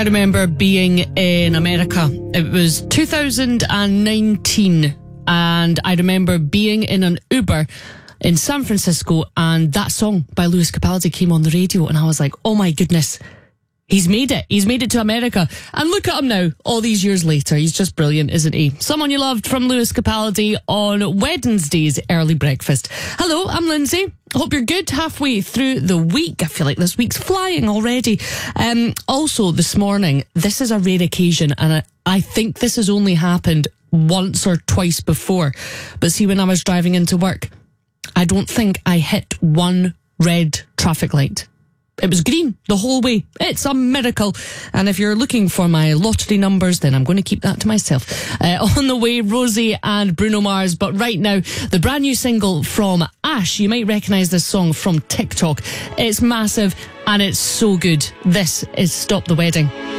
I remember being in America. It was 2019, and I remember being in an Uber in San Francisco, and that song by Lewis Capaldi came on the radio, and I was like, oh my goodness, he's made it. He's made it to America. And look at him now, all these years later. He's just brilliant, isn't he? Someone You Loved from Lewis Capaldi on Wednesday's Early Breakfast. Hello, I'm Lindsay. Hope you're good halfway through the week. I feel like this week's flying already. Also, this morning, this is a rare occasion, and I think this has only happened once or twice before. But see, when I was driving into work, I don't think I hit one red traffic light. It was green the whole way. It's a miracle. And if you're looking for my lottery numbers, then I'm going to keep that to myself. On the way, Rosie and Bruno Mars. But right now, the brand new single from Ash. You might recognise this song from TikTok. It's massive and it's so good. This is Stop the Wedding.